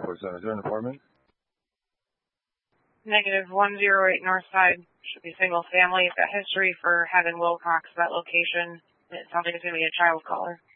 407, is there an apartment? Negative 108 North Side. Should be single family. It's got history for having Wilcox, that location. It sounds like it's going to be a child caller.